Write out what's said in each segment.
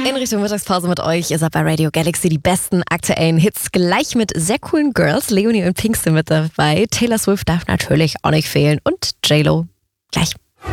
In Richtung Mittagspause mit euch. Ihr seid bei Radio Galaxy, die besten aktuellen Hits. Gleich mit sehr coolen Girls. Leonie und Pink sind mit dabei. Taylor Swift darf natürlich auch nicht fehlen. Und J-Lo. Gleich.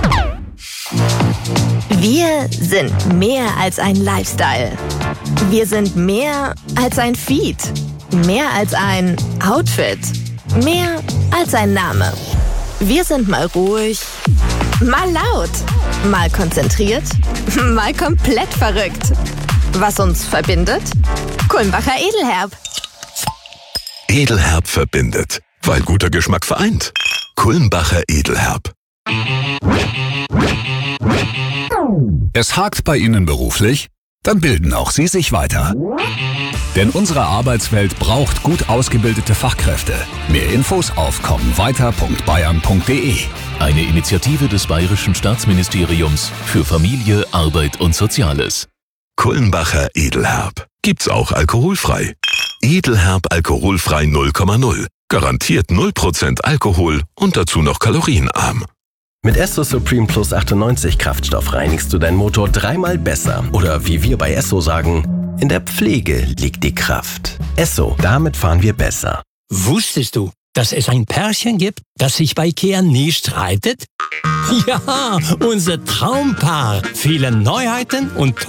Wir sind mehr als ein Lifestyle. Wir sind mehr als ein Feed. Mehr als ein Outfit. Mehr als ein Name. Wir sind mal ruhig, mal laut, mal konzentriert, mal komplett verrückt. Was uns verbindet? Kulmbacher Edelherb. Edelherb verbindet, weil guter Geschmack vereint. Kulmbacher Edelherb. Es hakt bei Ihnen beruflich? Dann bilden auch Sie sich weiter. Denn unsere Arbeitswelt braucht gut ausgebildete Fachkräfte. Mehr Infos auf kommweiter.bayern.de. Eine Initiative des Bayerischen Staatsministeriums für Familie, Arbeit und Soziales. Kulmbacher Edelherb. Gibt's auch alkoholfrei. Edelherb alkoholfrei 0,0. Garantiert 0% Alkohol und dazu noch kalorienarm. Mit Esso Supreme Plus 98 Kraftstoff reinigst du deinen Motor 3-mal besser. Oder wie wir bei Esso sagen, in der Pflege liegt die Kraft. Esso, damit fahren wir besser. Wusstest du, dass es ein Pärchen gibt, das sich bei Ikea nie streitet? Ja, unser Traumpaar. Viele Neuheiten und